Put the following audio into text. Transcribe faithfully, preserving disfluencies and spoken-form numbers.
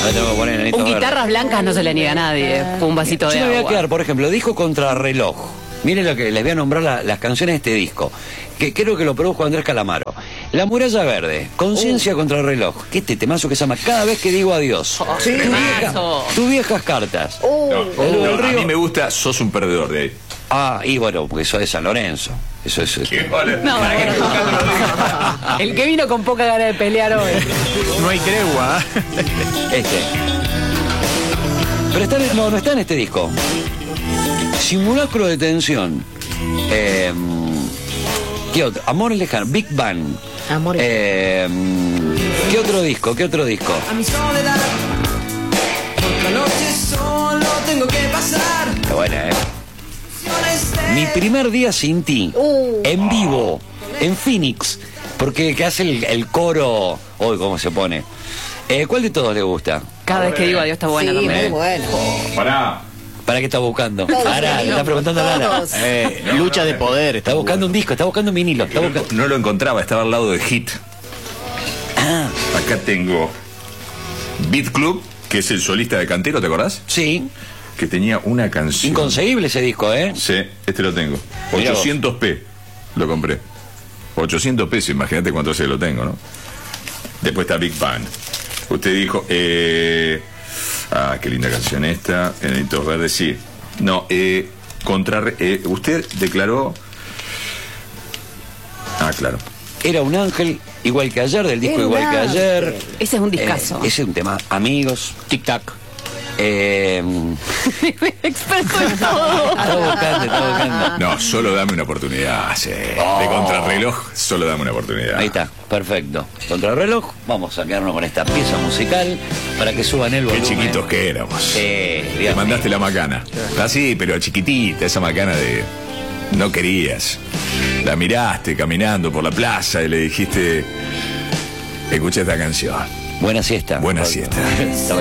tengo que poner Enanitos Un Verdes. guitarras blancas no se le niega a nadie. Un vasito de Yo me voy a agua. quedar, por ejemplo, disco Contrarreloj. Miren lo que les voy a nombrar la- las canciones de este disco, que creo que lo produjo Andrés Calamaro. La Muralla Verde, Conciencia contra el Reloj, que este temazo que se llama Cada vez que digo adiós. Sí. Tu vieja- Temazo. tus viejas cartas. No, El no, del a río. mí me gusta Sos un perdedor de ahí. Ah, y bueno, porque eso es de San Lorenzo. Eso es. Qué bola. No, ¿Para qué bueno. tocando lo digo? El que vino con poca gana de pelear hoy. No hay tregua. Este. Pero está en- no, no está en este disco. Simulacro de tensión. Eh, ¿Qué otro? Amores lejanos. Big Bang. Amores. Eh, ¿Qué otro disco? ¿Qué otro disco? A mi soledad, otra noche solo tengo que pasar. Qué buena, ¿eh? Mi primer día sin ti. Uh. En vivo. En Phoenix. Porque que hace el, el coro. Hoy, ¿cómo se pone? Eh, ¿Cuál de todos le gusta? Cada vez que digo adiós está buena Sí, también. muy bueno. Pará. ¿Para qué está buscando? Todos, Pará, le amigos, está preguntando a Lara. todos. Eh, Lucha de poder. está buscando un disco, está buscando un vinilo. Está No, buscando... no lo encontraba, estaba al lado de Hit. Ah, Acá tengo Beat Club, que es el solista de Cantero, ¿te acordás? sí. Que tenía una canción. Inconseguible ese disco, ¿eh? Sí, este lo tengo. Mirá vos. ochocientos p lo compré. ochocientos pesos, imagínate cuánto se lo tengo, ¿no? Después está Big Bang. Usted dijo, eh... ah, qué linda canción esta. Enanitos Verdes, sí. No, eh... Contra... Eh, usted declaró... Ah, claro. Era un ángel igual que ayer, del disco Era un igual que ángel. ayer. Ese es un discazo. Eh, ese es un tema. Amigos. Tic-tac. Eh, Experto en todo. está buscando, está buscando. No, solo dame una oportunidad. Sí. De contrarreloj, solo dame una oportunidad. Ahí está, perfecto. Contrarreloj, vamos a quedarnos con esta pieza musical para que suban el Qué volumen. chiquitos que éramos. Sí, Te Dios mandaste mío. la macana. Así, pero chiquitita, esa macana de... No querías. La miraste caminando por la plaza y le dijiste... Escucha esta canción. Buena siesta. Buena siesta. Hasta mañana.